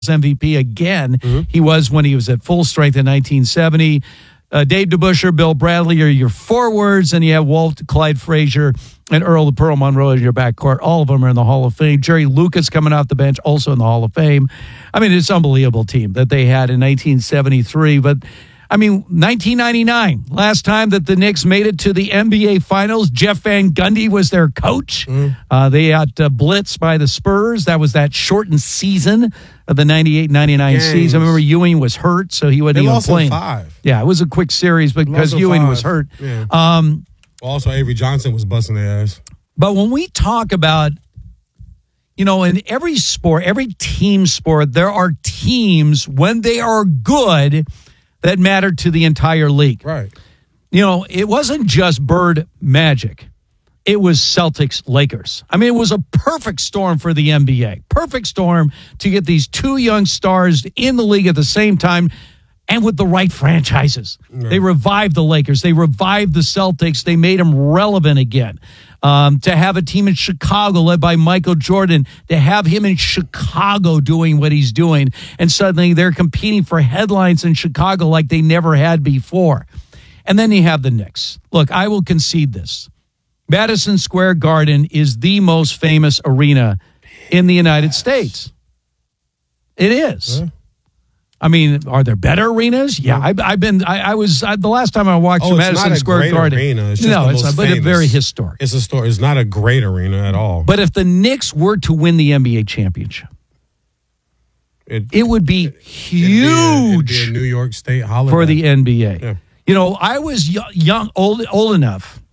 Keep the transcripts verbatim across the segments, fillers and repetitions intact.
M V P again. Mm-hmm. He was when he was at full strength in nineteen seventy. Uh, Dave DeBusschere, Bill Bradley are your forwards, and you have Walt, Clyde Frazier, and Earl the Pearl Monroe in your backcourt. All of them are in the Hall of Fame. Jerry Lucas coming off the bench, also in the Hall of Fame. I mean, it's an unbelievable team that they had in nineteen seventy-three. But, I mean, nineteen ninety-nine, last time that the Knicks made it to the N B A Finals, Jeff Van Gundy was their coach. Mm. Uh, they got uh, blitzed by the Spurs. That was that shortened season of the ninety-eight ninety-nine season. I remember Ewing was hurt, so he wasn't they even lost playing. Five. Yeah, it was a quick series because Ewing five. was hurt. Yeah. Um, also, Avery Johnson was busting their ass. But when we talk about, you know, in every sport, every team sport, there are teams when they are good that matter to the entire league. Right. You know, it wasn't just Bird Magic. It was Celtics Lakers. I mean, it was a perfect storm for the N B A. Perfect storm to get these two young stars in the league at the same time and with the right franchises. Right. They revived the Lakers. They revived the Celtics. They made them relevant again. Um, to have a team in Chicago led by Michael Jordan, to have him in Chicago doing what he's doing, and suddenly they're competing for headlines in Chicago like they never had before. And then you have the Knicks. Look, I will concede this. Madison Square Garden is the most famous arena in the United States. It is. Yeah. I mean, are there better arenas? Yeah, I've, I've been. I, I was I, the last time I walked oh, to Madison Square Garden. Arena. It's just no, the it's most not, but it's very historic. It's a story. It's not a great arena at all. But if the Knicks were to win the N B A championship, it, it would be it, huge it'd be a, it'd be a New York State holiday for the N B A. Yeah. You know, I was young, old, old enough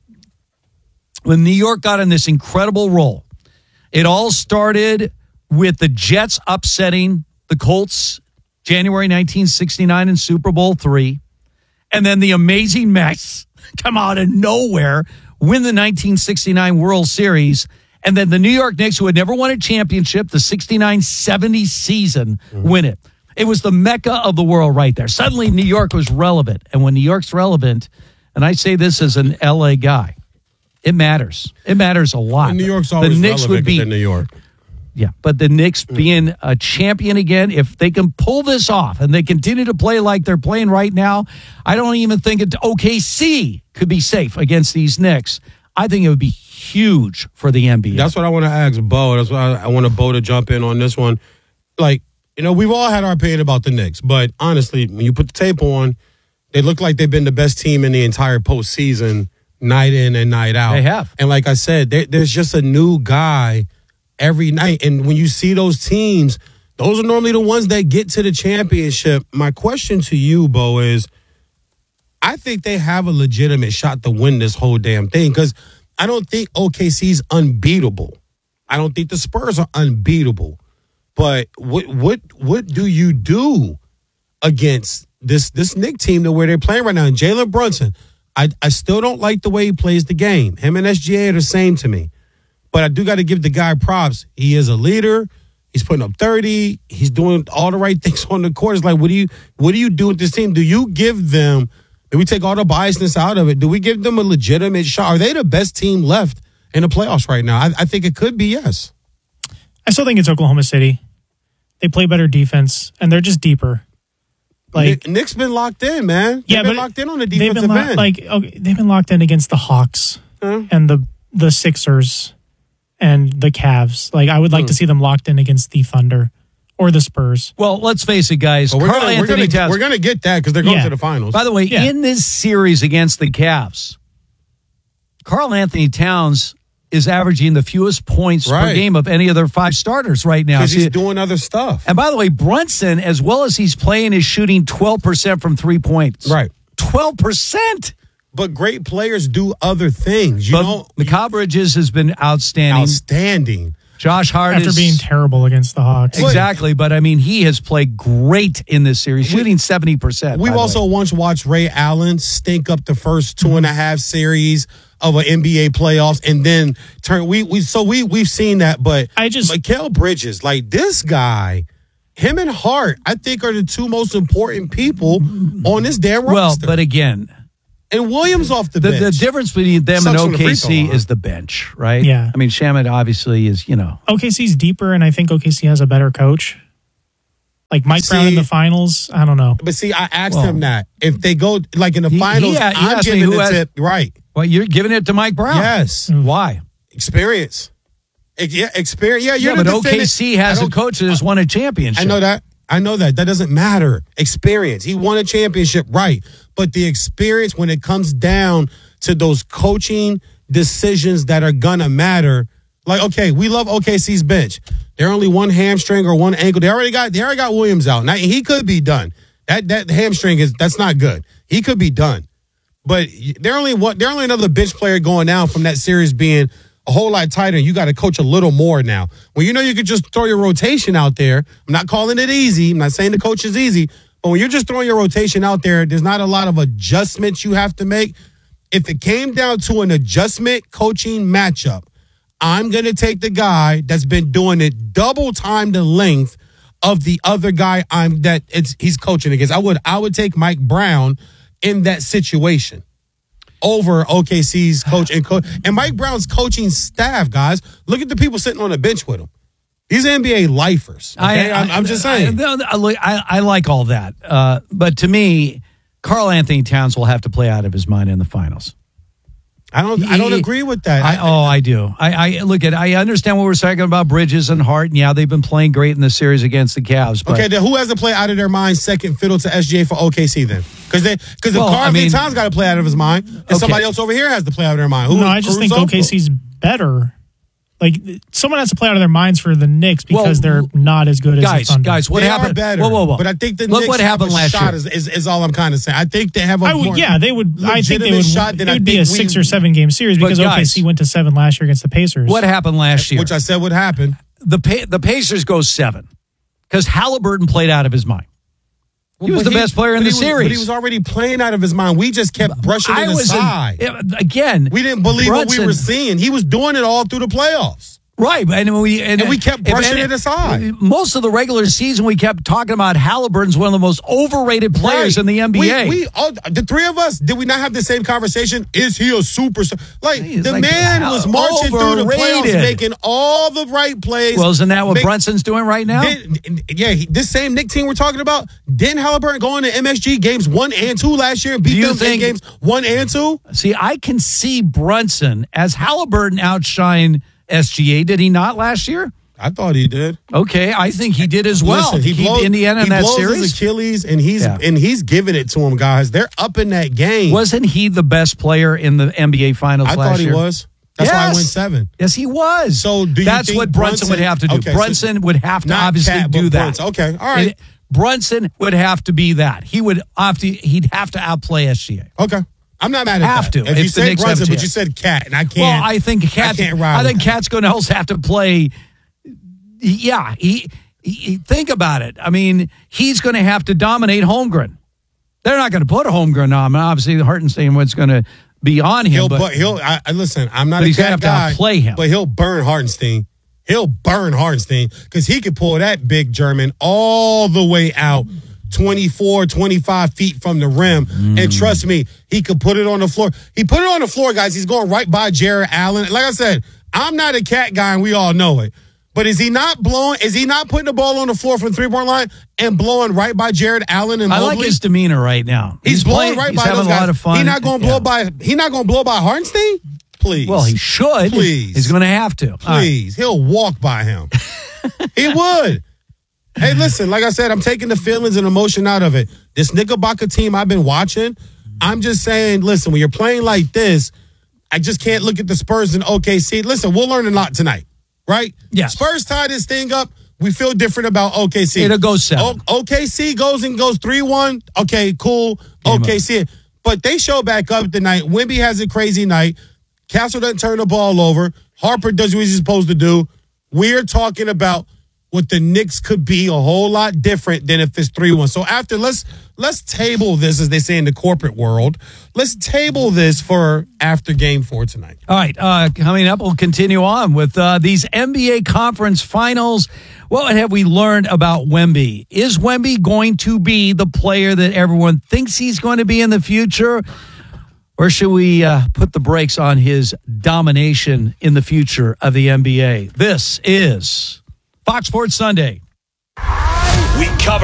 when New York got in this incredible role. It all started with the Jets upsetting the Colts January nineteen sixty-nine in Super Bowl three. And then the amazing Mets come out of nowhere, win the nineteen sixty-nine World Series. And then the New York Knicks, who had never won a championship, the sixty-nine seventy season, mm-hmm. win it. It was the mecca of the world right there. Suddenly, New York was relevant. And when New York's relevant, and I say this as an L A guy, it matters. It matters a lot. And New York's always the Knicks relevant would be, in New York. Yeah, but the Knicks being a champion again, if they can pull this off and they continue to play like they're playing right now, I don't even think it, O K C could be safe against these Knicks. I think it would be huge for the N B A. That's what I want to ask Bo. That's why I, I want Bo to jump in on this one. Like, you know, we've all had our opinion about the Knicks, but honestly, when you put the tape on, they look like they've been the best team in the entire postseason, night in and night out. They have. And like I said, there, there's just a new guy every night. And when you see those teams, those are normally the ones that get to the championship. My question to you, Bo, is I think they have a legitimate shot to win this whole damn thing because I don't think O K C's unbeatable. I don't think the Spurs are unbeatable. But what what what do you do against this this Knicks team to where they're playing right now? And Jalen Brunson, I, I still don't like the way he plays the game. Him and S G A are the same to me. But I do got to give the guy props. He is a leader. He's putting up thirty. He's doing all the right things on the court. It's like, what do you what do you do with this team? Do you give them, do we take all the biasness out of it? Do we give them a legitimate shot? Are they the best team left in the playoffs right now? I, I think it could be, yes. I still think it's Oklahoma City. They play better defense, and they're just deeper. Like Nick, Nick's been locked in, man. They've yeah, been but locked in on the they've defensive been lo- end. Like okay, they've been locked in against the Hawks huh? and the the Sixers and the Cavs. Like I would like hmm. to see them locked in against the Thunder or the Spurs. Well, let's face it, guys. Well, we're Karl gonna, Anthony we're gonna, Towns. We're going to get that because they're going Yeah. to the finals. By the way, Yeah. in this series against the Cavs, Karl Anthony Towns is averaging the fewest points Right. per game of any of their five starters right now. Because he's See, doing other stuff. and by the way, Brunson, as well as he's playing, is shooting twelve percent from three points. Right. twelve percent. But great players do other things. You But know, Mikal Bridges has been outstanding. outstanding. Josh Hart After is being terrible against the Hawks. exactly, but I mean, he has played great in this series, shooting seventy percent. We've by the also way. once watched Ray Allen stink up the first two and a half series of an N B A playoffs, and then turn. We we so we we've seen that, but I just Mikal Bridges, like this guy, him and Hart, I think are the two most important people on this damn roster. Well, but again, and Williams off the, the, bench. the difference between them Sucks and from the free O K throw C line. is the bench, right? Yeah. I mean, Shamet obviously is, you know. O K C's deeper, and I think O K C has a better coach. Like Mike See- Brown in the finals, I don't know. But see, I asked Well, him that. If they go, like in the he- he finals, a- he I'm asked me giving who the has- tip. Right. Well, you're giving it to Mike Brown. Yes. Why? Experience. Ex- Yeah, experience. Yeah, you're Yeah, the but defendant. O K C has I a don't- coach that has won a championship. I know that. I know that. That doesn't matter. Experience. He won a championship, right. But the experience when it comes down to those coaching decisions that are going to matter. Like, okay, we love O K C's bench. They're only one hamstring or one ankle. They already got they already got Williams out. Now, he could be done. That that hamstring is that's not good. He could be done. But they're only one they're only another bench player going down from that series being a whole lot tighter. You got to coach a little more now. Well, you know you could just throw your rotation out there. I'm not calling it easy. I'm not saying the coach is easy. But when you're just throwing your rotation out there, there's not a lot of adjustments you have to make. If it came down to an adjustment coaching matchup, I'm going to take the guy that's been doing it double time the length of the other guy I'm that it's he's coaching against. I would I would take Mike Brown in that situation over O K C's coach and coach and Mike Brown's coaching staff, guys. Look at the people sitting on the bench with him. These N B A lifers. Okay? I, am I'm just saying. I, I, I, I like all that. Uh, but to me, Karl Anthony Towns will have to play out of his mind in the finals. I don't. I don't agree with that. I, oh, I do. I, I look at. I understand what we're saying about Bridges and Hart, and yeah, they've been playing great in the series against the Cavs. But, okay, then who has to play out of their mind second fiddle to S G A for O K C then? Because they because if Well, Karl I Anthony mean- Towns got to play out of his mind, and Okay. somebody else over here has to play out of their mind. Who, No, I just think Caruso? O K C's better. Like, someone has to play out of their minds for the Knicks because Well, they're not as good as guys, the Thunder. guys, what They happened? are better. Whoa, whoa, whoa! But I think the look Knicks what happened have a last shot year. Is, is, is all I'm kind of saying. I think they have a I would, more yeah, they would. I think they legitimate would. shot than it I would be think a we- six or seven game series But because guys- O K C went to seven last year against the Pacers. What happened last year? which I said would happen. the pa- the Pacers go seven because Halliburton played out of his mind. He was But the best player in but the he was- series. But he was already playing out of his mind. We just kept brushing I it was in- aside. yeah, again. we didn't believe what we Brunson- were seeing. He was doing it all through the playoffs. Right, and we and, And we kept if brushing any- it aside. Most of the regular season, we kept talking about Halliburton's one of the most overrated players Right. in the N B A. We, we all, the three of us, did we not have the same conversation? Is he a superstar? Like, He's the like, man how was marching through the playoffs, overrated. making all the right plays. well, isn't that what Make- Brunson's doing right now? Did- yeah, he, this same Nick team we're talking about, didn't Halliburton go into M S G games one and two last year and beat Do you them think- in games one and two? See, I can see Brunson as Halliburton outshine S G A. Did he not last year? I thought he did. Okay, I think he did as well. Listen, he Keep blows, Indiana in he that blows series. his Achilles, and he's Yeah. and he's giving it to him, guys. They're up in that game. Wasn't he the best player in the N B A Finals I last thought he year? was. That's why I Yes. went seven. Yes, he was. So do you That's think what Brunson, Brunson- would have to do. Okay, so Brunson would have to not obviously Cat, do but that. Brunson. Okay, all right. And Brunson would have to be that. He would have to. He'd have to outplay S G A. Okay. I'm not mad at Have that. to, If if you the said Knicks have a Brunson, but chance. you said Cat, and I can't. Well, I think Cat. I can't ride I think with that. Cat's going to also have to play. Yeah, he, he. Think about it. I mean, he's going to have to dominate Holmgren. They're not going to put a Holmgren on him. Obviously, Hartenstein was going to be on him. He'll, but but he'll. I, I- listen. I'm not But a he's gonna Cat have to guy, outplay him. but he'll burn Hartenstein. He'll burn Hartenstein because he could pull that big German all the way out, twenty-four, twenty-five feet from the rim. Mm. And trust me, he could put it on the floor. He put it on the floor, guys. He's going right by Jared Allen. Like I said, I'm not a Cat guy, and we all know it. But is he not blowing? Is he not putting the ball on the floor from the three point line and blowing right by Jared Allen and I Mobley? like his demeanor right now. He's, blowing playing- right he's by having those a guys. lot of fun. He's not going to blow Yeah. by. He's not going to blow by Hartenstein. Please. Well, he should. Please. He's going to have to. All right. Please, he'll walk by him. He would. Hey, listen, like I said, I'm taking the feelings and emotion out of it. This Knickerbocker team I've been watching, I'm just saying, listen, when you're playing like this, I just can't look at the Spurs and O K C. Listen, we'll learn a lot tonight, right? Yes. Spurs tie this thing up. We feel different about O K C. It'll go seven. O- OKC goes and goes three one. Okay, cool. Game O K C. But they show back up tonight. Wemby has a crazy night. Castle doesn't turn the ball over. Harper does what he's supposed to do. We're talking about what the Knicks could be a whole lot different than if it's three one. So after, let's let's table this, as they say in the corporate world. Let's table this for after game four tonight. All right, uh, coming up, we'll continue on with uh, these N B A conference finals. What have we learned about Wemby? Is Wemby going to be the player that everyone thinks he's going to be in the future? Or should we uh, put the brakes on his domination in the future of the N B A? This is Fox Sports Sunday. We cover